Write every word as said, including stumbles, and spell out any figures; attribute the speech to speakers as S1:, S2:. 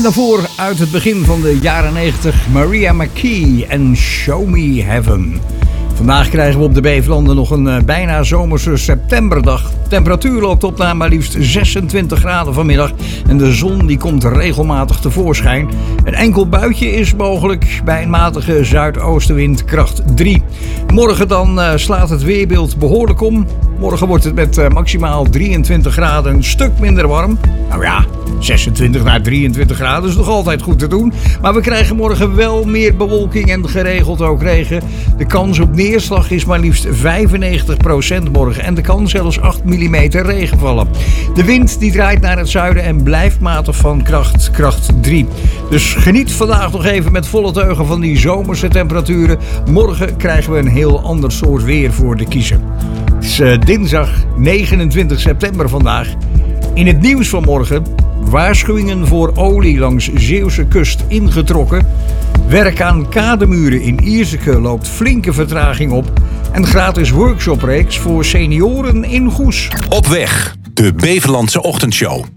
S1: naar voren uit het begin van de jaren negentig. Maria McKee en Show Me Heaven. Vandaag krijgen we op de Bevelanden nog een uh, bijna zomerse septemberdag. Temperatuur loopt op naar maar liefst zesentwintig graden vanmiddag. En de zon die komt regelmatig tevoorschijn. Een enkel buitje is mogelijk bij een matige zuidoostenwind kracht drie. Morgen dan uh, slaat het weerbeeld behoorlijk om. Morgen wordt het met uh, maximaal drieëntwintig graden een stuk minder warm. Nou ja, zesentwintig naar drieëntwintig graden is nog altijd goed te doen. Maar we krijgen morgen wel meer bewolking en geregeld ook regen. De kans op neerslag is maar liefst vijfennegentig procent morgen. En er kan zelfs acht millimeter regen vallen. De wind die draait naar het zuiden en blijft matig van kracht, kracht drie. Dus geniet vandaag nog even met volle teugen van die zomerse temperaturen. Morgen krijgen we een heel ander soort weer voor de kiezer. Het is uh, dinsdag negenentwintig september vandaag. In het nieuws van morgen: waarschuwingen voor olie langs Zeeuwse kust ingetrokken. Werk aan kademuren in Ierseke loopt flinke vertraging op. En gratis workshopreeks voor senioren in Goes.
S2: Op weg, de Bevelandse Ochtendshow.